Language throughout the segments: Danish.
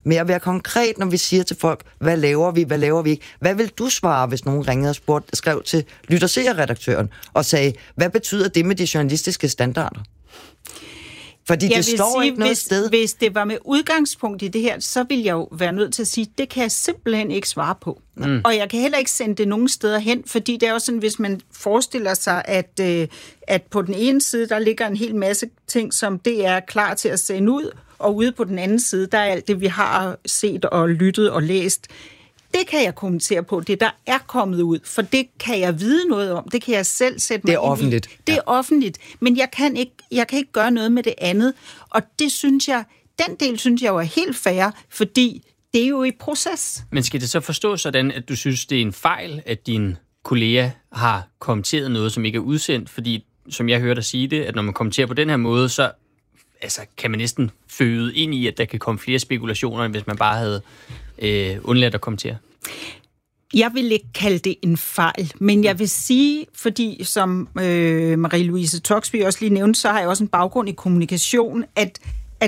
med at være konkret, når vi siger til folk, hvad laver vi ikke? Hvad vil du svare, hvis nogen ringede og skrev til lytter-seer-redaktøren og sagde, hvad betyder det med de journalistiske standarder? Fordi det står ikke noget sted. Hvis det var med udgangspunkt i det her, så vil jeg jo være nødt til at sige, det kan jeg simpelthen ikke svare på. Og jeg kan heller ikke sende det nogen steder hen, fordi det er jo sådan, hvis man forestiller sig, at på den ene side, der ligger en hel masse ting, som det er klar til at sende ud, og ude på den anden side, der er alt det, vi har set og lyttet og læst. Det kan jeg kommentere på, det der er kommet ud, for det kan jeg vide noget om, det kan jeg selv sætte mig ind i. Det er offentligt. Det er offentligt, men jeg kan ikke gøre noget med det andet, og den del synes jeg jo er helt fair, fordi det er jo i proces. Men skal det så forstås sådan, at du synes, det er en fejl, at din kollega har kommenteret noget, som ikke er udsendt, fordi, som jeg hørte dig sige det, at når man kommenterer på den her måde, så kan man næsten føde ind i, at der kan komme flere spekulationer, end hvis man bare havde undladt at kommentere? Jeg vil ikke kalde det en fejl, men jeg vil sige, fordi som Marie-Louise Toksvig også lige nævnte, så har jeg også en baggrund i kommunikation, at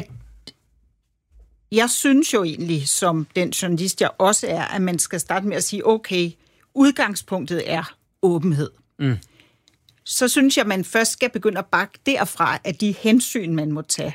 jeg synes jo egentlig, som den journalist jeg også er, at man skal starte med at sige, okay, udgangspunktet er åbenhed. Så synes jeg, at man først skal begynde at bakke derfra af de hensyn, man må tage.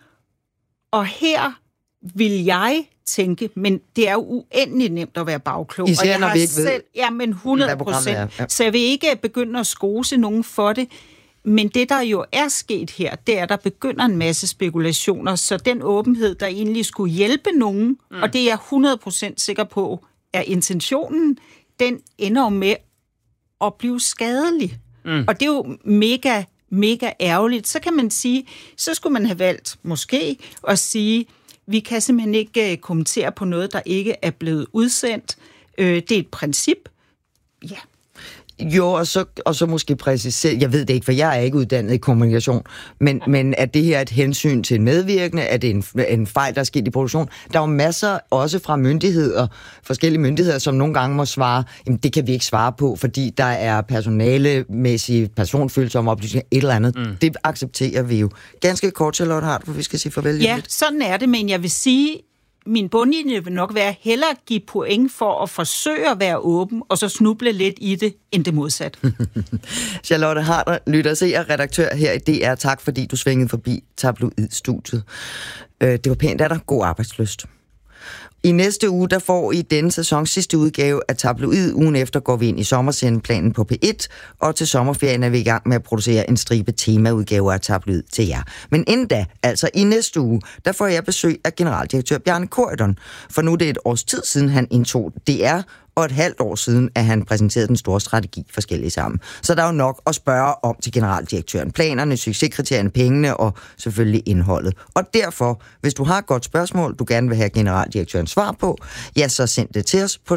Og her vil jeg tænke, men det er jo uendeligt nemt at være bagklog. Især og jeg når har vi ikke ved, selv, men 100%. Ja. Så jeg vil ikke begynde at skose nogen for det. Men det, der jo er sket her, det er, at der begynder en masse spekulationer, så den åbenhed, der egentlig skulle hjælpe nogen, og det er jeg 100% sikker på, er intentionen, den ender jo med at blive skadelig. Og det er jo mega, mega ærgerligt. Så kan man sige, så skulle man have valgt måske at sige, vi kan simpelthen ikke kommentere på noget, der ikke er blevet udsendt. Det er et princip. Ja. Jo, og så måske præcisere, jeg ved det ikke, for jeg er ikke uddannet i kommunikation, men er det her et hensyn til en medvirkende? Er det en fejl, der er sket i produktion? Der er jo masser, også fra forskellige myndigheder, som nogle gange må svare, jamen det kan vi ikke svare på, fordi der er personalemæssige, personfølsomme oplysninger, et eller andet. Det accepterer vi jo. Ganske kort, Charlotte Harder, for vi skal sige farvel. Ja, sådan er det, men jeg vil sige, min bundlinje vil nok være hellere at give point for at forsøge at være åben, og så snuble lidt i det, end det modsat. Charlotte Harder, lytter-seer, redaktør her i DR. Tak, fordi du svingede forbi Tabloid-studiet. Det var pænt af dig. God arbejdslyst. I næste uge, der får I denne sæsons sidste udgave af Tabloid. Ugen efter går vi ind i sommersendeplanen på P1, og til sommerferien er vi i gang med at producere en stribe temaudgaver af Tabloid til jer. Men inden da, altså i næste uge, der får jeg besøg af generaldirektør Bjarne Corydon, for nu er det et års tid siden, han indtog DR, og et halvt år siden, at han præsenterede den store strategi forskellige sammen. Så der er jo nok at spørge om til generaldirektøren. Planerne, succeskriterierne, pengene og selvfølgelig indholdet. Og derfor, hvis du har et godt spørgsmål, du gerne vil have generaldirektørens svar på, ja, så send det til os på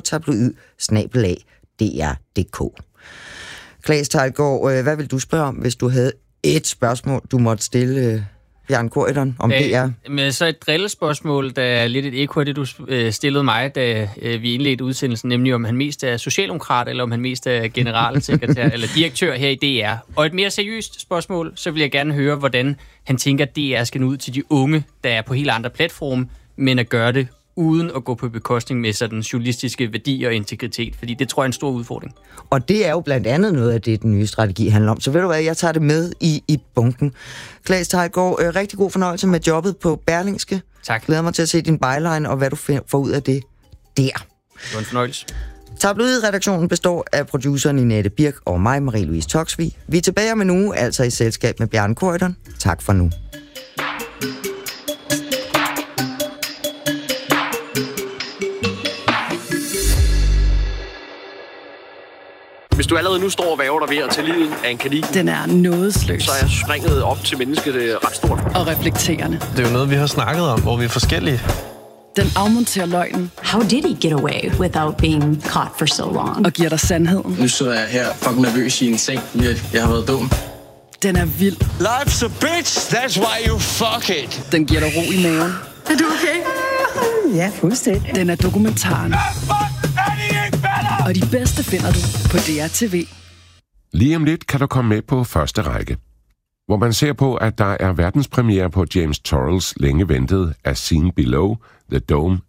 tabloid@dr.dk. Claes Teilgaard, hvad vil du spørge om, hvis du havde et spørgsmål, du måtte stille Bjarne Corydon om DR? Men så et drillespørgsmål, der er lidt et ekko af det, du stillede mig, da vi indledte udsendelsen, nemlig om han mest er socialdemokrat, eller om han mest er generalsekretær eller direktør her i DR. Og et mere seriøst spørgsmål, så vil jeg gerne høre, hvordan han tænker, at DR skal nå ud til de unge, der er på helt andre platforme, men at gøre det uden at gå på bekostning med sådan journalistiske værdier og integritet, fordi det tror jeg er en stor udfordring. Og det er jo blandt andet noget af det, den nye strategi handler om. Så ved du hvad, jeg tager det med i bunken. Claes Teilgaard, rigtig god fornøjelse med jobbet på Berlingske. Tak. Glæder mig til at se din byline og hvad du får ud af det der. Det var en fornøjelse. Tabloid-redaktionen består af produceren Ninette Birk og mig, Marie-Louise Toksvig. Vi er tilbage om en uge, altså i selskab med Bjarne Corydon. Tak for nu. Hvis du allerede nu står og væver dig ved at tage livet af en kanin, den er nådesløs. så er springet op til mennesket ret stort. Og reflekterende. Det er jo noget, vi har snakket om, hvor vi er forskellige. Den afmonterer løgnen. How did he get away without being caught for so long? Og giver dig sandheden. Nu sidder jeg her fucking nervøs i en seng. Jeg har været dum. Den er vild. Life's a bitch, that's why you fuck it. Den giver dig ro i maven. Er du okay? Ja, fuldstændig. Den er dokumentaren. Og de bedste finder du på DR TV. Lige om lidt kan du komme med på første række, hvor man ser på, at der er verdenspremiere på James Turrells længe ventede As Seen Below, The Dome